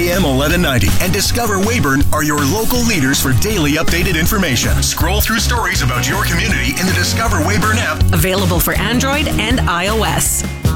AM 1190 and Discover Weyburn are your local leaders for daily updated information. Scroll through stories about your community in the Discover Weyburn app. Available for Android and iOS.